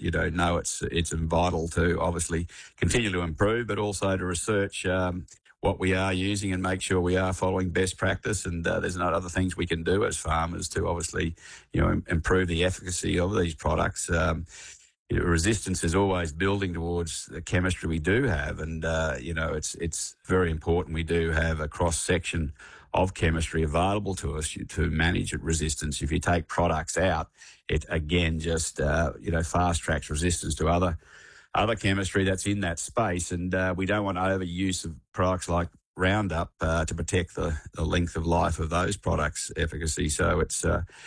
know it's vital to obviously continue to improve, but also to research what we are using and make sure we are following best practice. And there's not other things we can do as farmers to obviously, improve the efficacy of these products. Resistance is always building towards the chemistry we do have, and it's very important we do have a cross section of chemistry available to us to manage resistance. If you take products out, it again just fast tracks resistance to other chemistry that's in that space, and we don't want overuse of products like Roundup to protect the length of life of those products' efficacy. So it's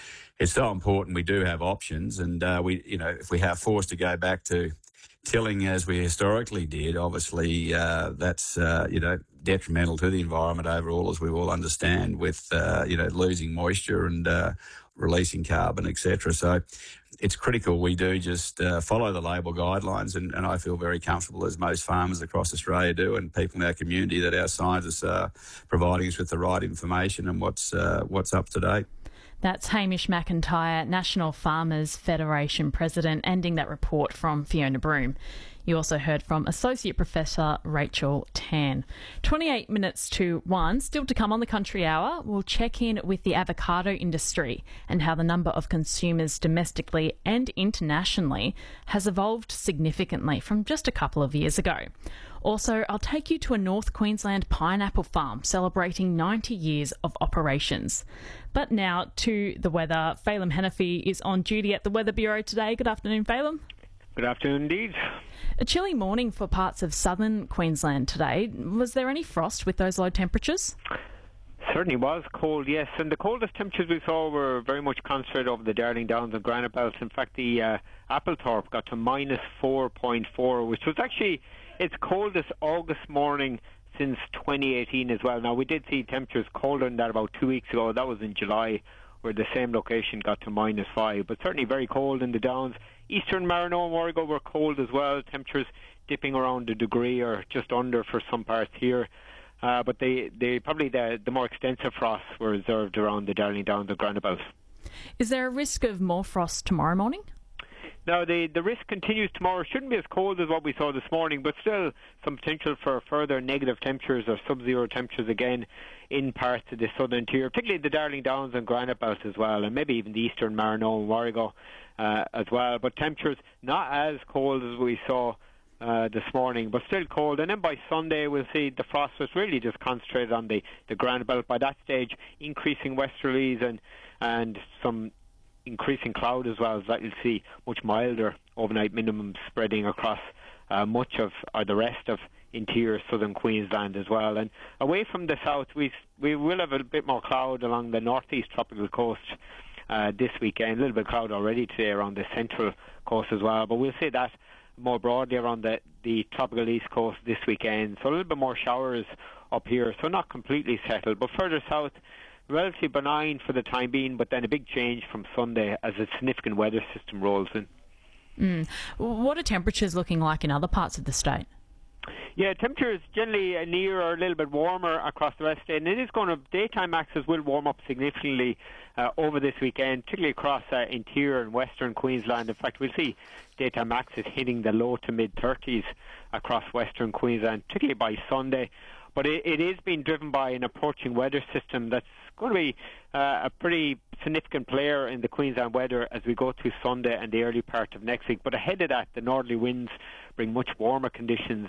so important we do have options, and if we have forced to go back to tilling as we historically did, obviously that's detrimental to the environment overall, as we all understand, with losing moisture and releasing carbon, etc. So it's critical we do just follow the label guidelines, and I feel very comfortable, as most farmers across Australia do, and people in our community, that our scientists are providing us with the right information and what's up to date. That's Hamish McIntyre, National Farmers Federation President, ending that report from Fiona Broome. You also heard from Associate Professor Rachel Tan. 28 minutes to 1, still to come on the Country Hour. We'll check in with the avocado industry and how the number of consumers domestically and internationally has evolved significantly from just a couple of years ago. Also, I'll take you to a North Queensland pineapple farm celebrating 90 years of operations. But now to the weather. Phelim Hennepy is on duty at the Weather Bureau today. Good afternoon, Phelim. Good afternoon indeed. A chilly morning for parts of southern Queensland today. Was there any frost with those low temperatures? Certainly was cold, yes. And the coldest temperatures we saw were very much concentrated over the Darling Downs and Granite Belt. In fact, the Applethorpe got to minus 4.4, which was actually its coldest August morning since 2018 as well. Now, we did see temperatures colder than that about 2 weeks ago. That was in July, where the same location got to minus 5. But certainly very cold in the Downs. Eastern Marino and Warrego were cold as well. Temperatures dipping around a degree or just under for some parts here. But they probably the more extensive frosts were observed around the Darling Downs and Granite Belt. Is there a risk of more frost tomorrow morning? Now, the risk continues tomorrow. Shouldn't be as cold as what we saw this morning, but still some potential for further negative temperatures or sub-zero temperatures again in parts of the southern interior, particularly the Darling Downs and Granite Belt as well, and maybe even the eastern Marino and Warrego as well. But temperatures not as cold as we saw this morning, but still cold. And then by Sunday we'll see the frost was really just concentrated on the Granite Belt. By that stage, increasing westerlies and some increasing cloud as well, as that you'll see much milder overnight minimums spreading across much of the rest of interior southern Queensland as well. And away from the south, we will have a bit more cloud along the northeast tropical coast this weekend. A little bit of cloud already today around the central coast as well, but we'll see that more broadly around the tropical east coast this weekend. So a little bit more showers up here, so not completely settled, but further south relatively benign for the time being, but then a big change from Sunday as a significant weather system rolls in. What are temperatures looking like in other parts of the state? Yeah, temperatures generally near or a little bit warmer across the rest of the state, and it is going to, daytime maxes will warm up significantly over this weekend, particularly across interior and western Queensland. In fact, we'll see daytime maxes hitting the low to mid 30s across western Queensland, particularly by Sunday. But it is being driven by an approaching weather system that's going to be a pretty significant player in the Queensland weather as we go through Sunday and the early part of next week. But ahead of that, the northerly winds bring much warmer conditions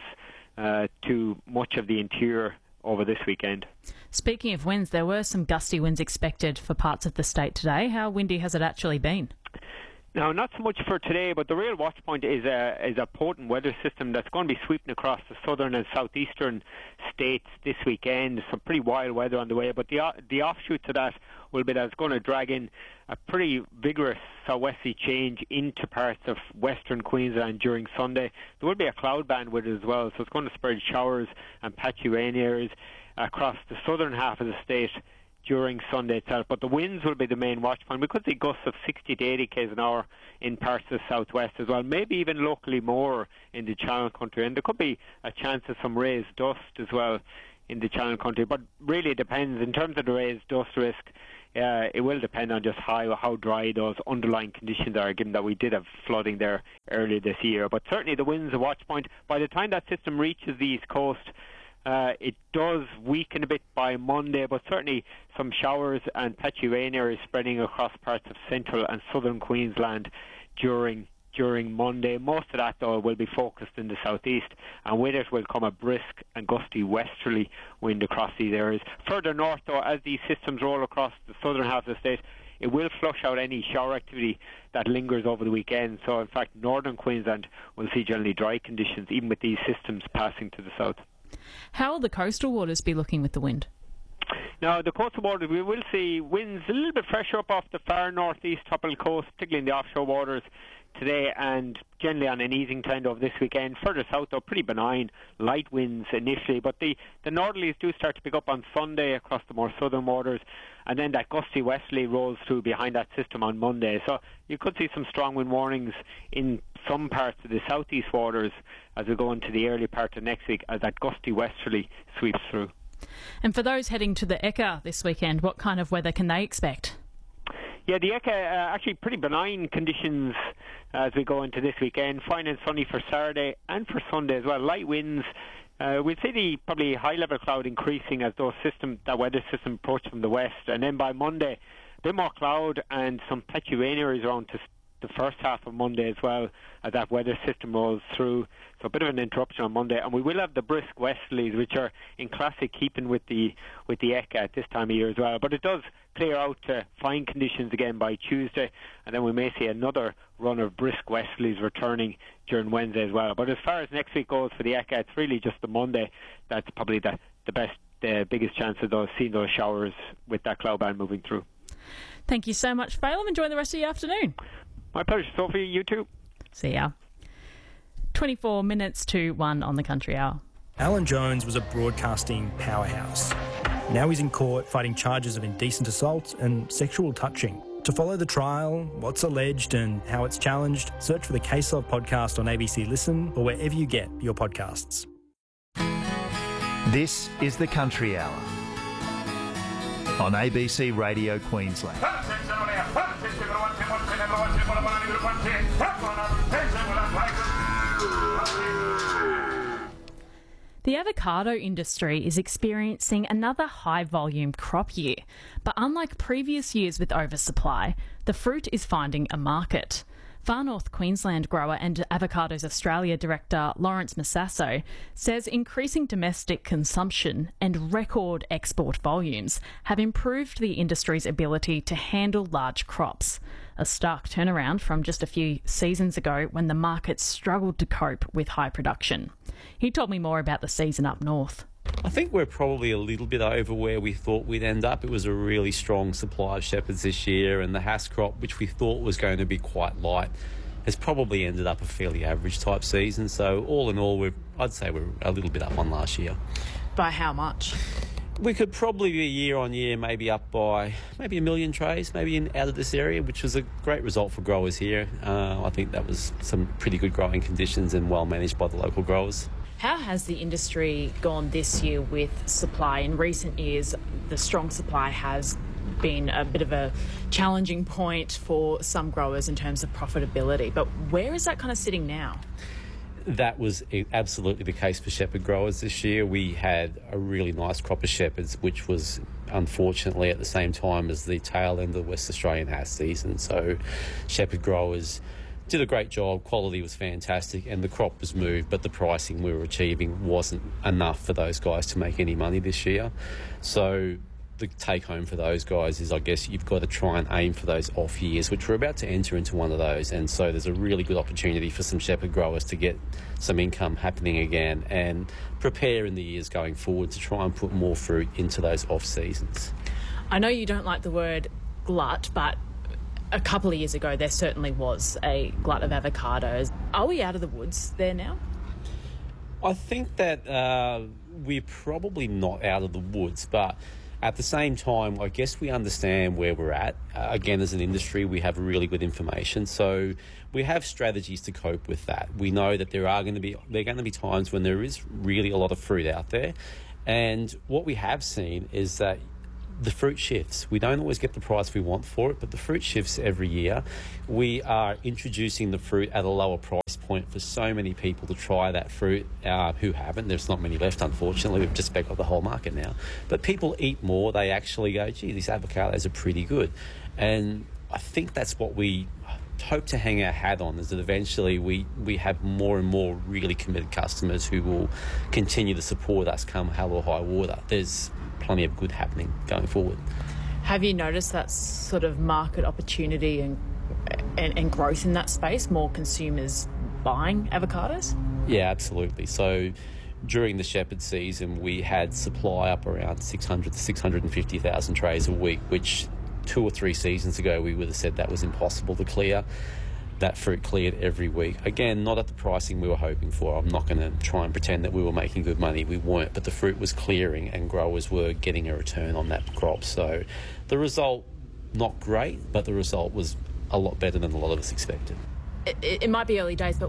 to much of the interior over this weekend. Speaking of winds, there were some gusty winds expected for parts of the state today. How windy has it actually been? Now, not so much for today, but the real watch point is a potent weather system that's going to be sweeping across the southern and southeastern states this weekend. Some pretty wild weather on the way, but the offshoot to that will be that it's going to drag in a pretty vigorous southwesterly change into parts of western Queensland during Sunday. There will be a cloud band with it as well, so it's going to spread showers and patchy rain areas across the southern half of the state during Sunday itself, but the winds will be the main watch point. We could see gusts of 60 to 80 km an hour in parts of the southwest as well, maybe even locally more in the Channel Country, and there could be a chance of some raised dust as well in the Channel Country, but really it depends. In terms of the raised dust risk, it will depend on just how dry those underlying conditions are, given that we did have flooding there earlier this year. But certainly the wind's a watch point. By the time that system reaches the east coast, it does weaken a bit by Monday, but certainly some showers and patchy rain areas spreading across parts of central and southern Queensland during Monday. Most of that, though, will be focused in the southeast, and with it will come a brisk and gusty westerly wind across these areas. Further north, though, as these systems roll across the southern half of the state, it will flush out any shower activity that lingers over the weekend. So, in fact, northern Queensland will see generally dry conditions, even with these systems passing to the south. How will the coastal waters be looking with the wind? Now, the coastal waters, we will see winds a little bit fresher up off the far northeast top of the coast, particularly in the offshore waters today, and generally on an easing trend over this weekend. Further south, though, pretty benign, light winds initially, but the northerlies do start to pick up on Sunday across the more southern waters, and then that gusty westerly rolls through behind that system on Monday. So you could see some strong wind warnings in some parts of the southeast waters as we go into the early part of next week as that gusty westerly sweeps through. And for those heading to the Ekka this weekend, what kind of weather can they expect? Yeah, the Ekka, actually pretty benign conditions as we go into this weekend. Fine and sunny for Saturday and for Sunday as well. Light winds. We'll see the probably high-level cloud increasing as that weather system approaches from the west. And then by Monday, a bit more cloud and some patchy rain areas around the first half of Monday as well as that weather system rolls through. So a bit of an interruption on Monday, and we will have the brisk westerlies, which are in classic keeping with the Ekka at this time of year as well. But it does clear out to fine conditions again by Tuesday, and then we may see another run of brisk westerlies returning during Wednesday as well. But as far as next week goes for the Ekka, it's really just the Monday that's probably the biggest chance of seeing those showers with that cloud band moving through. Thank you so much, Phelim. Enjoy the rest of your afternoon. My pleasure, Sophie. You too. See ya. 24 minutes to 1 on the Country Hour. Alan Jones was a broadcasting powerhouse. Now he's in court fighting charges of indecent assault and sexual touching. To follow the trial, what's alleged and how it's challenged, search for the Case Of podcast on ABC Listen or wherever you get your podcasts. This is the Country Hour on ABC Radio Queensland. The avocado industry is experiencing another high-volume crop year, but unlike previous years with oversupply, the fruit is finding a market. Far North Queensland grower and Avocados Australia director Lawrence Massasso says increasing domestic consumption and record export volumes have improved the industry's ability to handle large crops, a stark turnaround from just a few seasons ago when the market struggled to cope with high production. He told me more about the season up north. I think we're probably a little bit over where we thought we'd end up. It was a really strong supply of shepherds this year, and the Hass crop, which we thought was going to be quite light, has probably ended up a fairly average type season. So all in all, I'd say we're a little bit up on last year. By how much? We could probably be year on year maybe up by maybe 1 million trays, maybe out of this area, which was a great result for growers here. I think that was some pretty good growing conditions and well managed by the local growers. How has the industry gone this year with supply? In recent years, the strong supply has been a bit of a challenging point for some growers in terms of profitability. But where is that kind of sitting now? That was absolutely the case for shepherd growers this year. We had a really nice crop of shepherds, which was unfortunately at the same time as the tail end of the West Australian Hass season. So shepherd growers did a great job, quality was fantastic, and the crop was moved, but the pricing we were achieving wasn't enough for those guys to make any money this year. So the take home for those guys is, I guess, you've got to try and aim for those off years, which we're about to enter into one of those. And so there's a really good opportunity for some shepherd growers to get some income happening again and prepare in the years going forward to try and put more fruit into those off seasons. I know you don't like the word glut, but a couple of years ago there certainly was a glut of avocados. Are we out of the woods there now? I think that we're probably not out of the woods, but at the same time, I guess we understand where we're at. Again, as an industry, we have really good information, so we have strategies to cope with that. We know that there are going to be times when there is really a lot of fruit out there, and what we have seen is that the fruit shifts. We don't always get the price we want for it, but the fruit shifts every year. We are introducing the fruit at a lower price point for so many people to try that fruit who haven't. There's not many left, unfortunately. We've just about got the whole market now. But people eat more. They actually go, gee, these avocados are pretty good. And I think that's what we hope to hang our hat on, is that eventually we have more and more really committed customers who will continue to support us come hell or high water. There's plenty of good happening going forward. Have you noticed that sort of market opportunity and growth in that space, more consumers buying avocados? Yeah, absolutely. So during the shepherd season, we had supply up around 600 to 650,000 trays a week, which 2 or 3 seasons ago we would have said that was impossible to clear. That fruit cleared every week. Again, not at the pricing we were hoping for. I'm not going to try and pretend that we were making good money. We weren't, but the fruit was clearing and growers were getting a return on that crop. So the result, not great, but the result was a lot better than a lot of us expected. It might be early days, but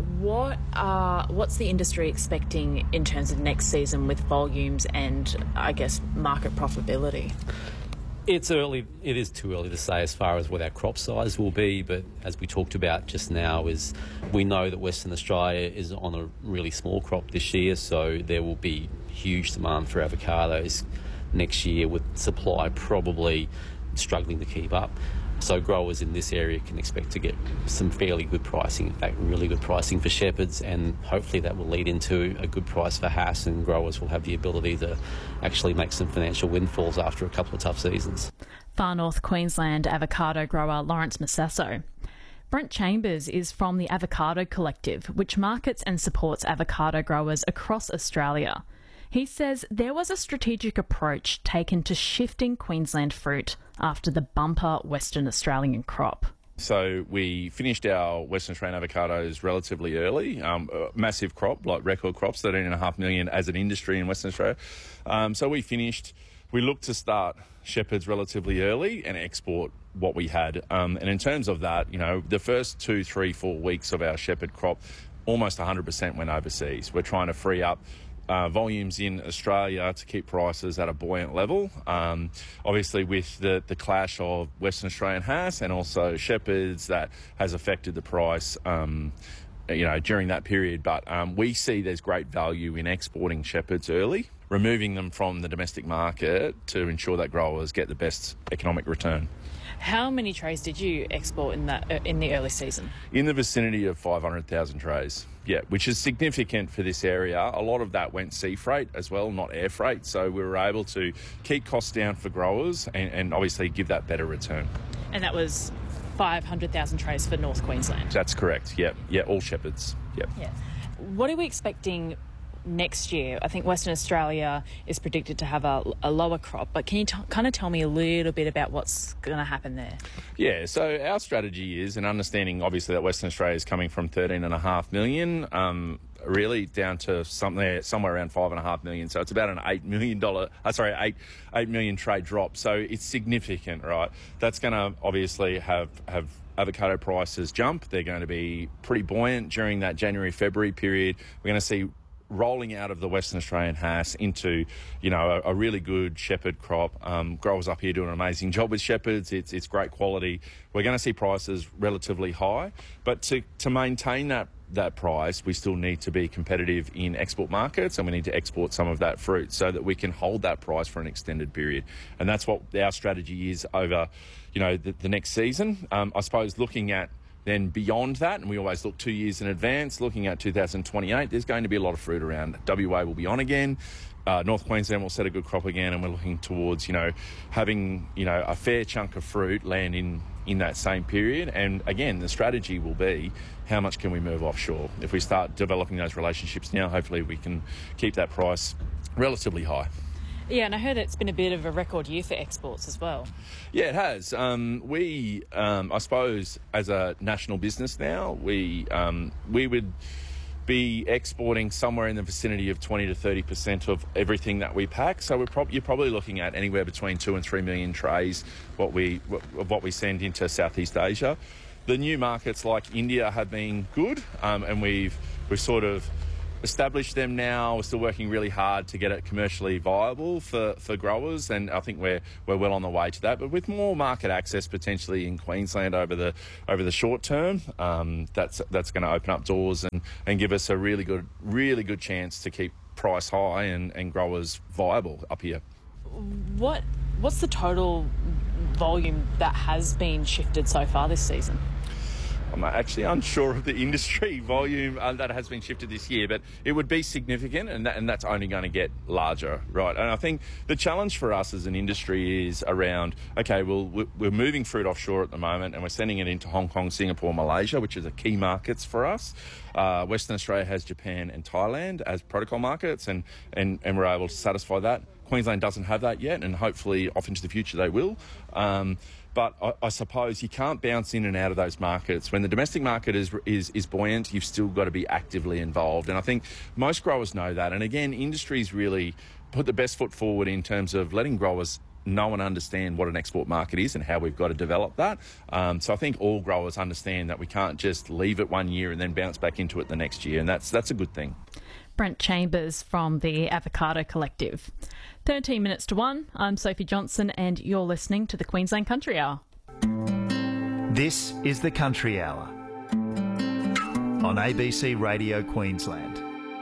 what's the industry expecting in terms of next season with volumes and, I guess, market profitability? It's early. It is too early to say as far as what our crop size will be, but as we talked about just now, is we know that Western Australia is on a really small crop this year, so there will be huge demand for avocados next year, with supply probably struggling to keep up. So growers in this area can expect to get some fairly good pricing, in fact really good pricing for shepherds, and hopefully that will lead into a good price for Hass, and growers will have the ability to actually make some financial windfalls after a couple of tough seasons. Far North Queensland avocado grower Lawrence Massasso. Brent Chambers is from the Avocado Collective, which markets and supports avocado growers across Australia. He says there was a strategic approach taken to shifting Queensland fruit after the bumper Western Australian crop. So we finished our Western Australian avocados relatively early, massive crop, like record crops, 13.5 million as an industry in Western Australia. So we looked to start shepherds relatively early and export what we had. And in terms of that, the first 2, 3, 4 weeks of our shepherd crop, almost 100% went overseas. We're trying to free up volumes in Australia to keep prices at a buoyant level. Obviously, with the clash of Western Australian Hass and also shepherds, that has affected the price during that period. But we see there's great value in exporting shepherds early, removing them from the domestic market to ensure that growers get the best economic return. How many trays did you export in the early season? In the vicinity of 500,000 trays, yeah, which is significant for this area. A lot of that went sea freight as well, not air freight, so we were able to keep costs down for growers and obviously give that better return. And that was 500,000 trays for North Queensland? That's correct, yeah, all shepherds, yeah. What are we expecting next year? I think Western Australia is predicted to have a lower crop, but can you kind of tell me a little bit about what's going to happen there? Yeah, so our strategy is, and understanding obviously that Western Australia is coming from 13.5 million, really down to somewhere around 5.5 million. So it's about an $8 million trade drop. So it's significant, right? That's going to obviously have avocado prices jump. They're going to be pretty buoyant during that January-February period. We're going to see rolling out of the Western Australian Hass into, a really good shepherd crop. Growers up here do an amazing job with shepherds. It's great quality. We're going to see prices relatively high, but to maintain that price, we still need to be competitive in export markets, and we need to export some of that fruit so that we can hold that price for an extended period. And that's what our strategy is over, the next season. I suppose looking at then beyond that, and we always look 2 years in advance, looking at 2028, there's going to be a lot of fruit around. WA will be on again. North Queensland will set a good crop again, and we're looking towards, having, a fair chunk of fruit land in that same period. And again, the strategy will be how much can we move offshore? If we start developing those relationships now, hopefully we can keep that price relatively high. Yeah, and I heard it's been a bit of a record year for exports as well. Yeah, it has. I suppose, as a national business now, we would be exporting somewhere in the vicinity of 20 to 30% of everything that we pack. So you're probably looking at anywhere between 2 and 3 million trays what we send into Southeast Asia. The new markets like India have been good, and we've sort of established them now. We're still working really hard to get it commercially viable for growers, and I think we're well on the way to that. But with more market access potentially in Queensland over the short term, that's going to open up doors and give us a really good chance to keep price high and growers viable up here. What's the total volume that has been shifted so far this season? I'm actually unsure of the industry volume that has been shifted this year, but it would be significant, and that's only going to get larger, right? And I think the challenge for us as an industry is around, okay, well, we're moving fruit offshore at the moment, and we're sending it into Hong Kong, Singapore, Malaysia, which are the key markets for us. Western Australia has Japan and Thailand as protocol markets, and we're able to satisfy that. Queensland doesn't have that yet, and hopefully off into the future they will. But I suppose you can't bounce in and out of those markets. When the domestic market is buoyant, you've still got to be actively involved. And I think most growers know that. And again, industries really put the best foot forward in terms of letting growers know and understand what an export market is and how we've got to develop that. So I think all growers understand that we can't just leave it 1 year and then bounce back into it the next year. And that's a good thing. Brent Chambers from the Avocado Collective. 13 minutes to 1. I'm Sophie Johnson and you're listening to the Queensland Country Hour. This is the Country Hour on ABC Radio Queensland.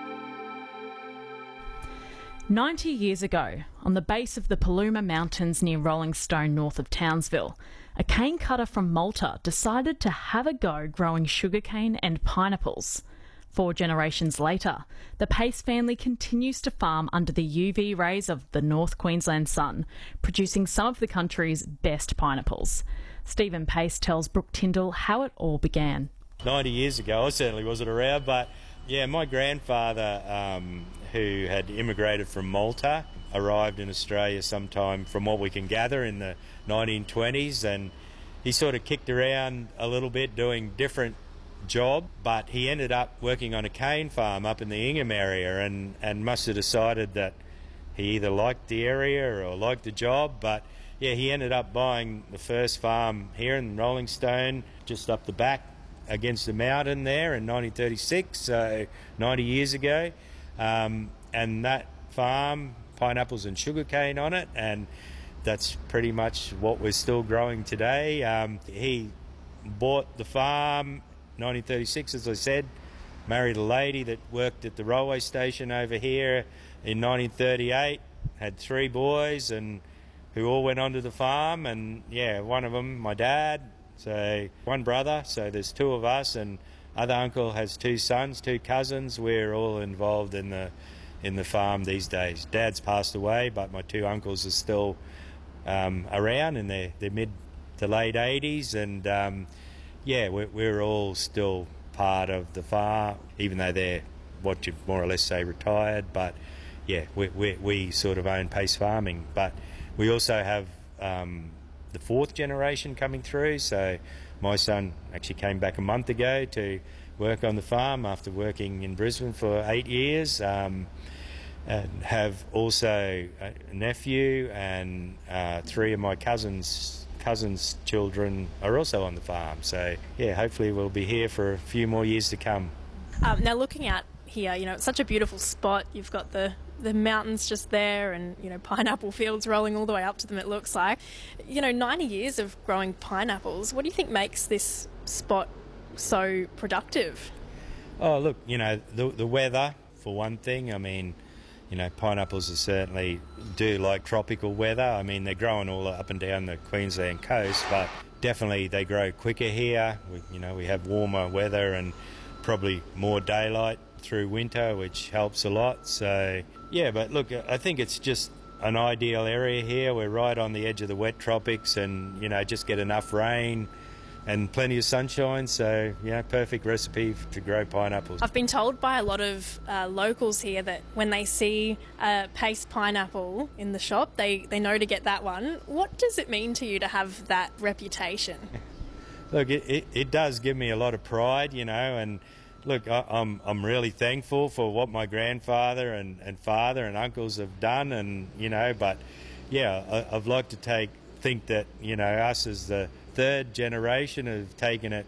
90 years ago, on the base of the Paluma Mountains near Rolling Stone north of Townsville, a cane cutter from Malta decided to have a go growing sugarcane and pineapples. 4 generations later, the Pace family continues to farm under the UV rays of the North Queensland sun, producing some of the country's best pineapples. Stephen Pace tells Brooke Tyndall how it all began. 90 years ago, I certainly wasn't around, but yeah, my grandfather, who had immigrated from Malta, arrived in Australia sometime, from what we can gather, in the 1920s, and he sort of kicked around a little bit doing different job, but he ended up working on a cane farm up in the Ingham area and must have decided that he either liked the area or liked the job. But yeah, he ended up buying the first farm here in Rolling Stone, just up the back against the mountain there in 1936, so 90 years ago. And that farm, pineapples and sugarcane on it, and that's pretty much what we're still growing today. He bought the farm 1936, as I said, married a lady that worked at the railway station over here in 1938, had 3 boys and who all went onto the farm, and yeah, one of them, my dad, so 1 brother, so there's 2 of us, and other uncle has 2 sons, 2 cousins. We're all involved in the farm these days. Dad's passed away, but my 2 uncles are still around in their mid to late 80s, and yeah, we're all still part of the farm, even though they're what you more or less say retired. But yeah, we sort of own Pace Farming. But we also have the 4th generation coming through. So my son actually came back a month ago to work on the farm after working in Brisbane for 8 years. And have also a nephew, and 3 of my cousins' children are also on the farm. So yeah, hopefully we'll be here for a few more years to come. Now looking out here, it's such a beautiful spot. You've got the mountains just there, and pineapple fields rolling all the way up to them, it looks like. 90 years of growing pineapples. What do you think makes this spot so productive? Oh look, the weather for one thing. I mean, pineapples certainly do like tropical weather. I mean, they're growing all up and down the Queensland coast, but definitely they grow quicker here. We have warmer weather and probably more daylight through winter, which helps a lot. So, yeah, but look, I think it's just an ideal area here. We're right on the edge of the wet tropics and, just get enough rain and plenty of sunshine, so perfect recipe to grow pineapples. I've been told by a lot of locals here that when they see a Pace pineapple in the shop, they know to get that one. What does it mean to you to have that reputation? Look, it does give me a lot of pride, and look, I'm really thankful for what my grandfather and father and uncles have done, and but yeah, I'd like to think that us as the 3rd generation have taken it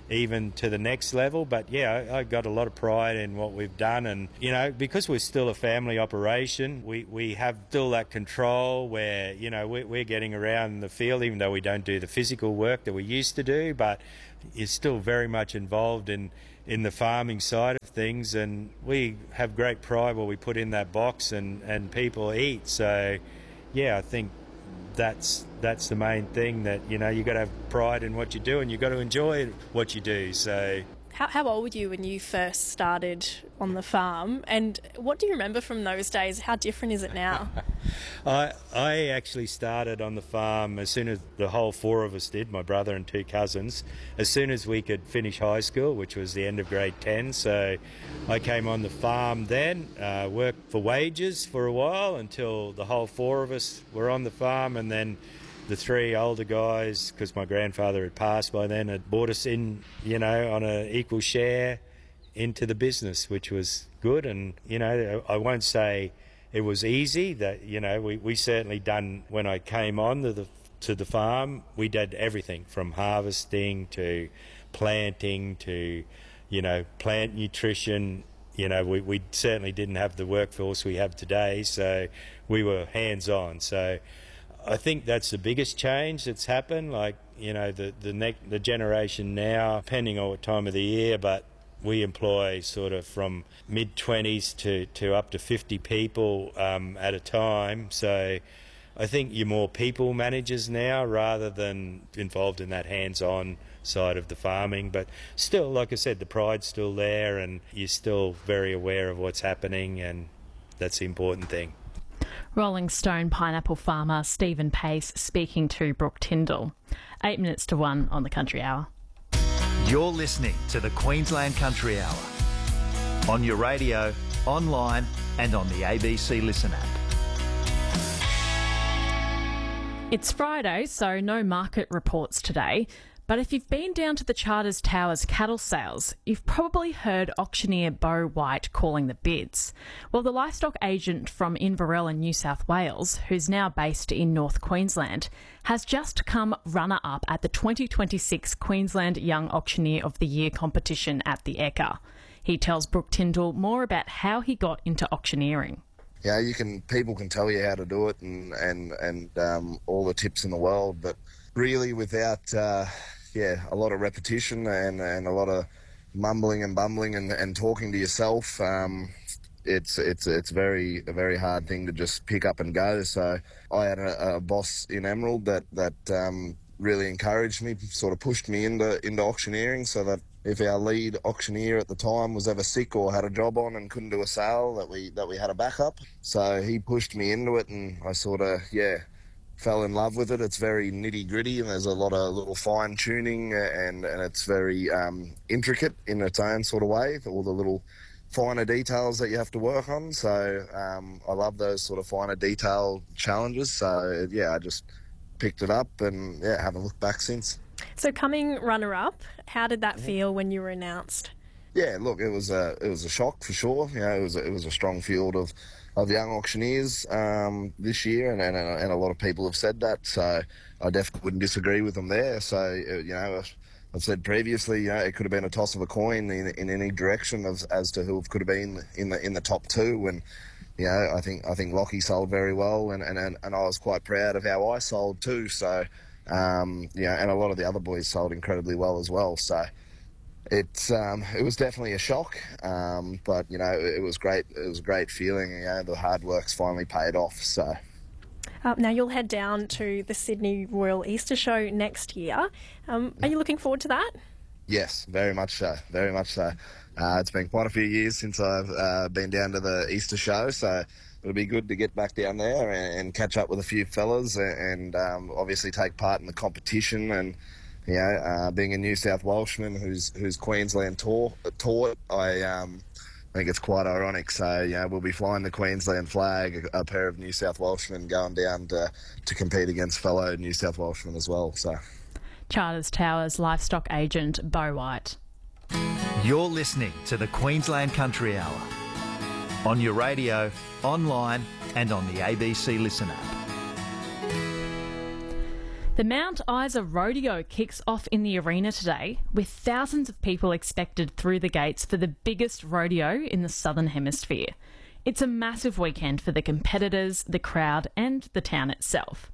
even to the next level. But yeah, I got a lot of pride in what we've done, and you know, because we're still a family operation, we have still that control where, you know, we're getting around the field, even though we don't do the physical work that we used to do, but you're still very much involved in the farming side of things, and we have great pride what we put in that box and people eat. So yeah, I think that's the main thing, that, you know, you've got to have pride in what you do and you've got to enjoy what you do. So How old were you when you first started on the farm, and what do you remember from those days? How different is it now? I actually started on the farm as soon as the whole four of us did, my brother and two cousins, as soon as we could finish high school, which was the end of grade 10. So I came on the farm then, worked for wages for a while until the whole four of us were on the farm, and then the three older guys, because my grandfather had passed by then, had brought us in, you know, on an equal share into the business, which was good. And, you know, I won't say it was easy. That, you know, we certainly done, when I came on to the farm, we did everything from harvesting to planting to, you know, plant nutrition. You know, we certainly didn't have the workforce we have today, so we were hands-on. So I think that's the biggest change that's happened. Like, you know, the generation now, depending on what time of the year, but we employ sort of from mid-20s to up to 50 people at a time. So I think you're more people managers now rather than involved in that hands-on side of the farming. But still, like I said, the pride's still there and you're still very aware of what's happening, and that's the important thing. Rolling Stone pineapple farmer Stephen Pace speaking to Brooke Tyndall. 8 minutes to 1 on the Country Hour. You're listening to the Queensland Country Hour on your radio, online and on the ABC Listen app. It's Friday, so no market reports today. But if you've been down to the Charters Towers cattle sales, you've probably heard auctioneer Beau White calling the bids. Well, the livestock agent from Inverell in New South Wales, who's now based in North Queensland, has just come runner-up at the 2026 Queensland Young Auctioneer of the Year competition at the Ekka. He tells Brooke Tyndall more about how he got into auctioneering. Yeah, people can tell you how to do it and all the tips in the world, but really without a lot of repetition and a lot of mumbling and bumbling and talking to yourself, it's a very hard thing to just pick up and go. So I had a boss in Emerald that really encouraged me, sort of pushed me into auctioneering, so that if our lead auctioneer at the time was ever sick or had a job on and couldn't do a sale, that we had a backup. So he pushed me into it, and I sort of fell in love with it. It's very nitty gritty and there's a lot of little fine tuning and it's very intricate in its own sort of way, all the little finer details that you have to work on. So I love those sort of finer detail challenges. So I just picked it up and haven't looked back since. So coming runner-up, how did that feel when you were announced? Yeah, look, it was a shock for sure. You know, it was a strong field of young auctioneers this year, and a lot of people have said that. So I definitely wouldn't disagree with them there. So you know, I've said previously, you know, it could have been a toss of a coin in any direction as to who could have been in the top two. And you know, I think Lockie sold very well, and I was quite proud of how I sold too. So and a lot of the other boys sold incredibly well as well. So it was definitely a shock, but you know, it was great. It was a great feeling. You know, the hard work's finally paid off. So now you'll head down to the Sydney Royal Easter Show next year. Are you looking forward to that? Yes, very much so. Very much so. It's been quite a few years since I've been down to the Easter Show, so it'll be good to get back down there and catch up with a few fellas and obviously take part in the competition. And you know, being a New South Welshman who's Queensland taught, I think it's quite ironic. So, you know, we'll be flying the Queensland flag, a pair of New South Welshmen going down to compete against fellow New South Welshmen as well. So, Charters Towers livestock agent Beau White. You're listening to the Queensland Country Hour on your radio, online and on the ABC Listen app. The Mount Isa Rodeo kicks off in the arena today, with thousands of people expected through the gates for the biggest rodeo in the Southern Hemisphere. It's a massive weekend for the competitors, the crowd and the town itself.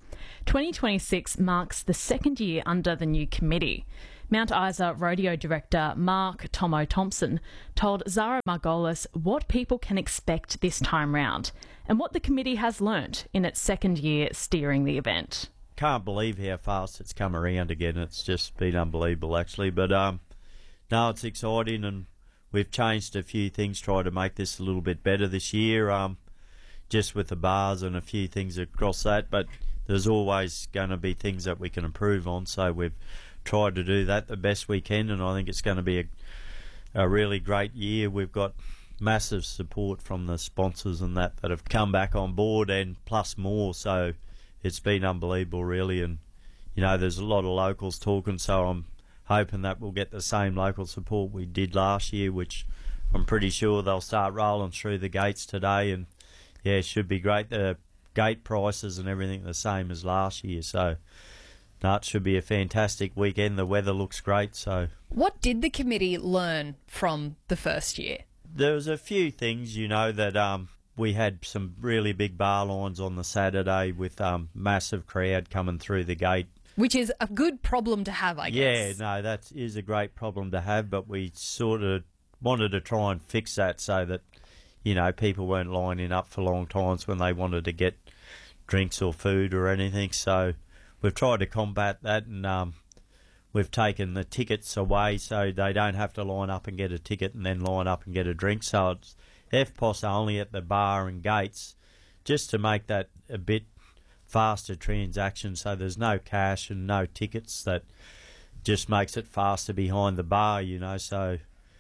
2026 marks the second year under the new committee. Mount Isa Rodeo Director Mark Tomo Thompson told Zara Margolis what people can expect this time round and what the committee has learnt in its second year steering the event. Can't believe how fast it's come around again. It's just been unbelievable, actually. But no, it's exciting, and we've changed a few things, tried to make this a little bit better this year, just with the bars and a few things across that. But there's always going to be things that we can improve on, so we've tried to do that the best we can, and I think it's going to be a really great year. We've got massive support from the sponsors and that have come back on board, and plus more, so it's been unbelievable, really. And, you know, there's a lot of locals talking, so I'm hoping that we'll get the same local support we did last year, which I'm pretty sure they'll start rolling through the gates today. And, yeah, it should be great. The gate prices and everything the same as last year, so no, it should be a fantastic weekend. The weather looks great. So, what did the committee learn from the first year? There was a few things, you know, that we had some really big bar lines on the Saturday with massive crowd coming through the gate. Which is a good problem to have, I guess. Yeah, no, that is a great problem to have, but we sort of wanted to try and fix that so that, you know, people weren't lining up for long times when they wanted to get drinks or food or anything. So we've tried to combat that, and we've taken the tickets away so they don't have to line up and get a ticket and then line up and get a drink. So it's FPOS only at the bar and gates, just to make that a bit faster transaction, so there's no cash and no tickets. That just makes it faster behind the bar, you know. So,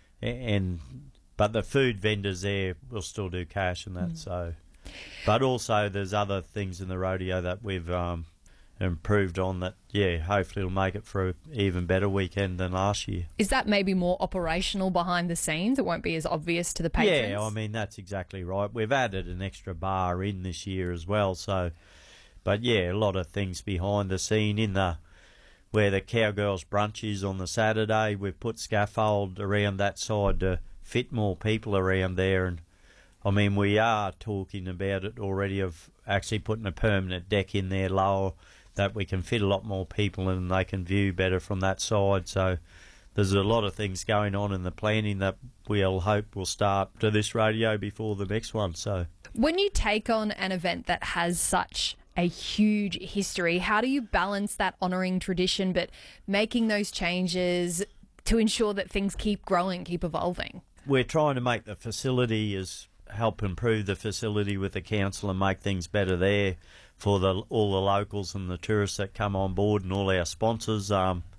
but the food vendors there will still do cash and that. So, but also there's other things in the rodeo that we've improved on that, yeah, hopefully it'll make it for an even better weekend than last year. Is that maybe more operational behind the scenes? It won't be as obvious to the patrons? Yeah, I mean, that's exactly right. We've added an extra bar in this year as well, so, but yeah, a lot of things behind the scene in the where the Cowgirls brunch is on the Saturday. We've put scaffold around that side to fit more people around there, and I mean, we are talking about it already of actually putting a permanent deck in there lower, that we can fit a lot more people and they can view better from that side. So there's a lot of things going on in the planning that we'll hope will start to this rodeo before the next one. So when you take on an event that has such a huge history, how do you balance that honouring tradition but making those changes to ensure that things keep growing, keep evolving? We're trying to make the facility help improve the facility with the council and make things better there for all the locals and the tourists that come on board and all our sponsors,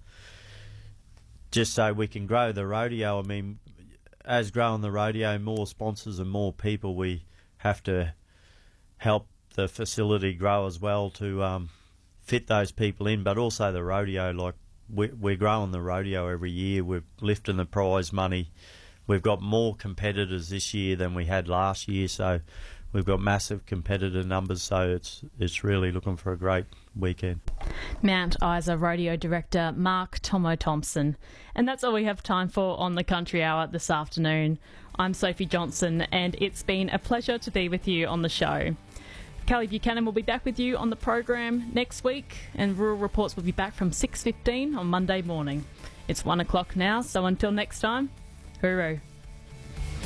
just so we can grow the rodeo. I mean, as growing the rodeo, more sponsors and more people, we have to help the facility grow as well to fit those people in, but also the rodeo. Like, we're growing the rodeo every year. We're lifting the prize money. We've got more competitors this year than we had last year, so we've got massive competitor numbers, so it's really looking for a great weekend. Mount Isa Rodeo Director Mark Tomo Thompson. And that's all we have time for on the Country Hour this afternoon. I'm Sophie Johnson, and it's been a pleasure to be with you on the show. Kelly Buchanan will be back with you on the program next week, and Rural Reports will be back from 6:15 on Monday morning. It's 1 o'clock now, so until next time, hooroo.